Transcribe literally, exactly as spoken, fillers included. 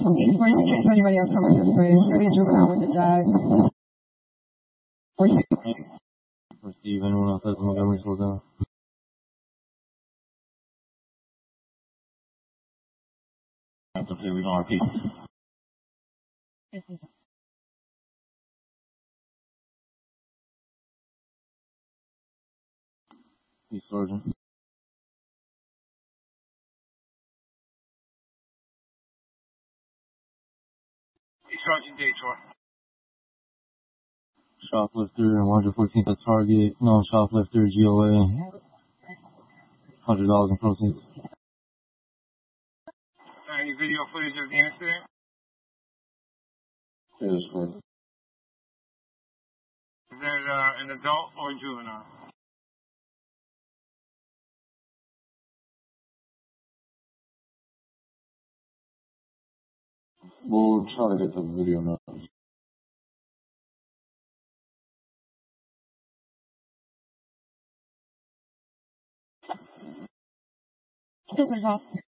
Before you catch anybody else coming this way, it's going to be a juvenile with the dad. For Steve, anyone else has Montgomery slow down? That's okay, we don't repeat. He's Sergeant. He's Sergeant Daytor. Shoplifter, one hundred fourteenth at target, non-shoplifter, G O A, one hundred dollars in proceeds. Any video footage of the incident? Yeah, that's correct. Is that uh, an adult or juvenile? We'll try to get to the video now. Super off.